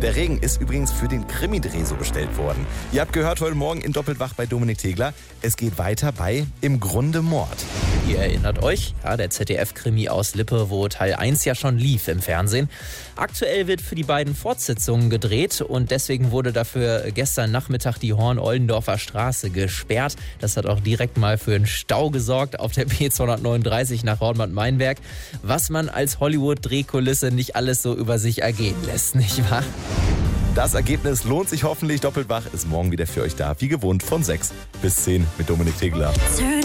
Der Regen ist übrigens für den Krimi-Dreh so bestellt worden. Ihr habt gehört heute Morgen in Doppelt wach bei Dominik Tegler. Es geht weiter bei Im Grunde Mord. Ihr erinnert euch, ja, der ZDF-Krimi aus Lippe, wo Teil 1 ja schon lief im Fernsehen. Aktuell wird für die beiden Fortsetzungen gedreht und deswegen wurde dafür gestern Nachmittag die Horn-Oldendorfer Straße gesperrt. Das hat auch direkt mal für einen Stau gesorgt auf der B239 nach Hornbad-Meinberg. Was man als Hollywood-Drehkulisse nicht alles so über sich ergehen lässt, nicht wahr? Das Ergebnis lohnt sich hoffentlich. Doppelt wach ist morgen wieder für euch da. Wie gewohnt von 6 bis 10 mit Dominik Tegler.